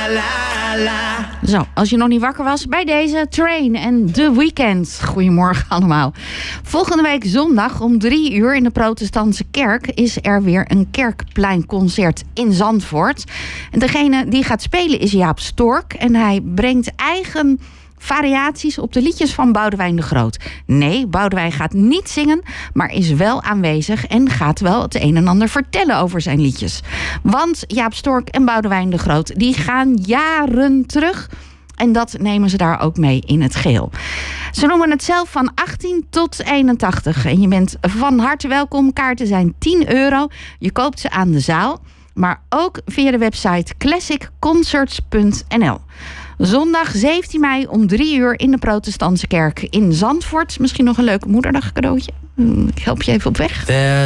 la la. Zo, als je nog niet wakker was, bij deze Train en The Weeknd. Goedemorgen allemaal. Volgende week zondag om 3 uur in de Protestantse Kerk is er weer een kerkpleinconcert in Zandvoort. En degene die gaat spelen is Jaap Stork en hij brengt eigen variaties op de liedjes van Boudewijn de Groot. Nee, Boudewijn gaat niet zingen, maar is wel aanwezig en gaat wel het een en ander vertellen over zijn liedjes. Want Jaap Stork en Boudewijn de Groot, die gaan jaren terug. En dat nemen ze daar ook mee in het geheel. Ze noemen het zelf van 18 tot 81. En je bent van harte welkom. Kaarten zijn €10. Je koopt ze aan de zaal. Maar ook via de website classicconcerts.nl. Zondag 17 mei om 3 uur in de Protestantse Kerk in Zandvoort. Misschien nog een leuk moederdag cadeautje. Ik help je even op weg.